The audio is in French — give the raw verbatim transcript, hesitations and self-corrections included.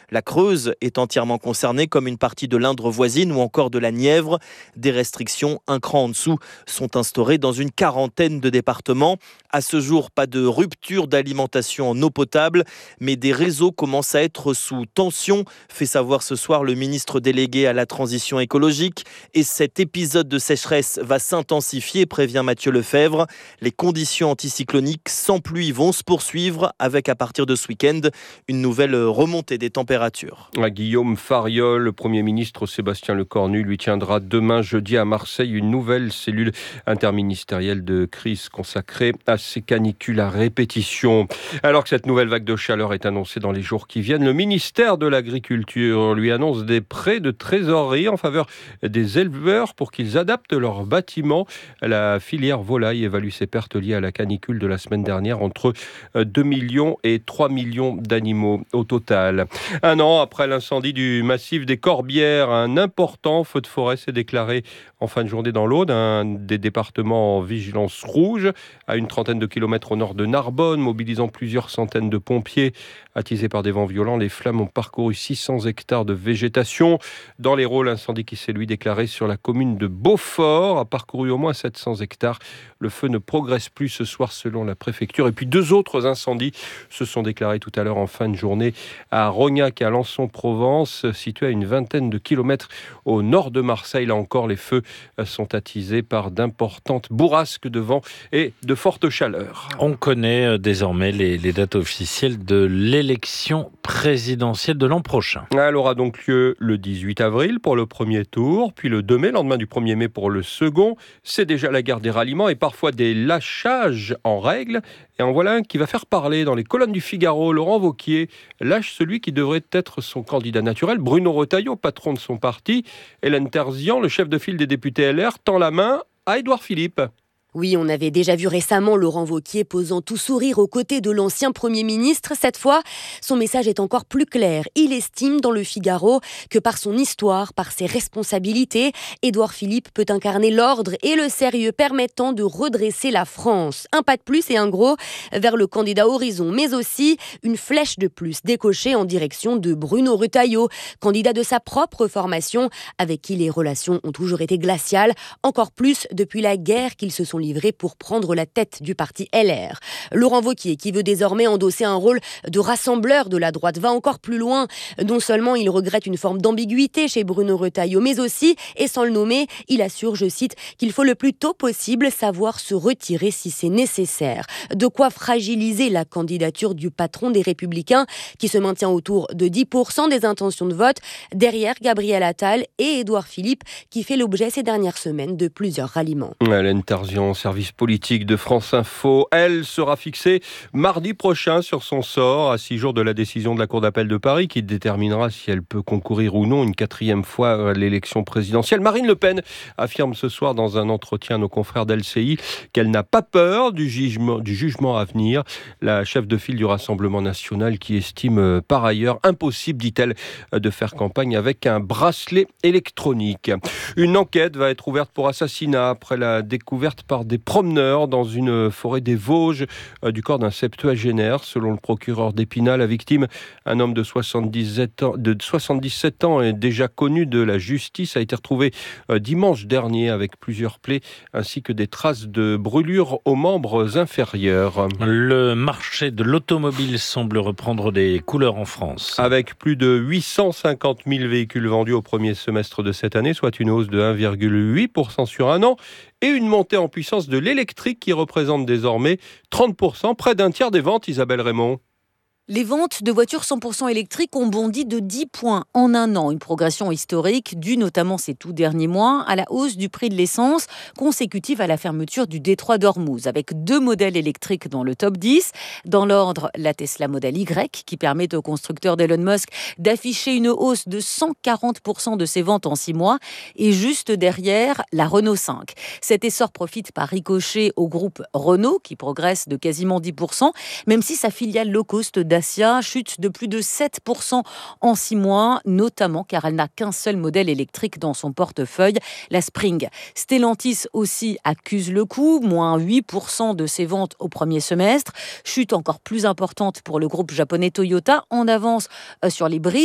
La Creuse est entièrement concernée, comme une partie de l'Indre voisine ou encore de la Nièvre. Des restrictions un cran en dessous sont instaurées dans une quarantaine de départements. À ce jour, pas de rupture d'alimentation en eau potable, mais des réseaux commencent à être sous tension, fait savoir ce soir le ministre délégué à la transition écologique. Et cet épisode de sécheresse va s'intensifier, prévient Mathieu Lefebvre. Les conditions anticycloniques sans pluie vont se poursuivre avec, à partir de ce week-end, une nouvelle remontée des températures. À Guillaume Fariol, le Premier ministre Sébastien Lecornu lui tiendra demain jeudi à Marseille une nouvelle cellule interministérielle de crise consacrée à ces canicules à répétition. Alors que cette nouvelle vague de chaleur est annoncée dans les jours qui viennent, le ministère de l'Agriculture lui annonce des prêts de trésorerie en faveur des éleveurs pour qu'ils adaptent leurs bâtiments. La filière volaille évalue ses pertes liées à la canicule de la semaine dernière entre deux millions et trois millions d'animaux au total. Un an après l'incendie du massif des Corbières, un important feu de forêt s'est déclaré en fin de journée dans l'Aude, un des départements en vigilance rouge, à une trentaine de kilomètres au nord de Narbonne, mobilisant plusieurs centaines de pompiers. Attisés par des vents violents, les flammes ont parcouru six cents hectares de végétation. Dans l'Hérault, l'incendie qui s'est lui déclaré sur la commune de Beaufort a parcouru au moins sept cents hectares. Le feu ne progresse plus ce soir selon la préfecture. Et puis deux autres incendies se sont déclarés tout à l'heure en fin de journée à Rognac et à Lançon-Provence, situé à une vingtaine de kilomètres au nord de Marseille. Là encore, les feux sont attisés par d'importantes bourrasques de vent et de fortes chaleurs. On connaît désormais les, les dates officielles de l'élection présidentielle de l'an prochain. Elle aura donc lieu le dix-huit avril pour le premier tour, puis le deux mai, lendemain du premier mai pour le second. C'est déjà la guerre des ralliements et parfois des lâchages en règle. Et en voilà un qui va faire parler dans les colonnes du Figaro. Laurent Wauquiez lâche celui qui devrait être son candidat naturel, Bruno Retailleau, patron de son parti. Hélène Terzian, le chef de file des députés L R, tend la main à Édouard Philippe. Oui, on avait déjà vu récemment Laurent Wauquiez posant tout sourire aux côtés de l'ancien Premier ministre. Cette fois, son message est encore plus clair. Il estime dans le Figaro que par son histoire, par ses responsabilités, Édouard Philippe peut incarner l'ordre et le sérieux permettant de redresser la France. Un pas de plus et un gros vers le candidat Horizon, mais aussi une flèche de plus décochée en direction de Bruno Retailleau, candidat de sa propre formation, avec qui les relations ont toujours été glaciales, encore plus depuis la guerre qu'ils se sont livrés pour prendre la tête du parti L R. Laurent Wauquiez, qui veut désormais endosser un rôle de rassembleur de la droite, va encore plus loin. Non seulement il regrette une forme d'ambiguïté chez Bruno Retailleau, mais aussi, et sans le nommer, il assure, je cite, qu'il faut le plus tôt possible savoir se retirer si c'est nécessaire. De quoi fragiliser la candidature du patron des Républicains, qui se maintient autour de dix pour cent des intentions de vote, derrière Gabriel Attal et Édouard Philippe, qui fait l'objet ces dernières semaines de plusieurs ralliements. Hélène Terzian, service politique de France Info. Elle sera fixée mardi prochain sur son sort, à six jours de la décision de la Cour d'appel de Paris, qui déterminera si elle peut concourir ou non une quatrième fois à l'élection présidentielle. Marine Le Pen affirme ce soir dans un entretien à nos confrères d'L C I qu'elle n'a pas peur du jugement, du jugement à venir. La chef de file du Rassemblement national qui estime par ailleurs impossible, dit-elle, de faire campagne avec un bracelet électronique. Une enquête va être ouverte pour assassinat après la découverte par des promeneurs dans une forêt des Vosges euh, du corps d'un septuagénaire. Selon le procureur d'Épinal, la victime, un homme de soixante-dix-sept ans, de soixante-dix-sept ans est déjà connu de la justice, a été retrouvé euh, dimanche dernier avec plusieurs plaies ainsi que des traces de brûlures aux membres inférieurs. Le marché de l'automobile semble reprendre des couleurs en France. Avec plus de huit cent cinquante mille véhicules vendus au premier semestre de cette année, soit une hausse de un virgule huit pour cent sur un an, et une montée en puissance de l'électrique qui représente désormais trente pour cent, près d'un tiers des ventes, Isabelle Raymond. Les ventes de voitures cent pour cent électriques ont bondi de dix points en un an, une progression historique due notamment ces tout derniers mois à la hausse du prix de l'essence consécutive à la fermeture du détroit d'Ormuz, avec deux modèles électriques dans le top dix. Dans l'ordre, la Tesla Model Y, qui permet au constructeur d'Elon Musk d'afficher une hausse de cent quarante pour cent de ses ventes en six mois, et juste derrière, la Renault cinq. Cet essor profite par ricochet au groupe Renault, qui progresse de quasiment dix pour cent, même si sa filiale low cost Dacia chute de plus de sept pour cent en six mois, notamment car elle n'a qu'un seul modèle électrique dans son portefeuille, la Spring. Stellantis aussi accuse le coup, moins huit pour cent de ses ventes au premier semestre, chute encore plus importante pour le groupe japonais Toyota, en avance sur les brides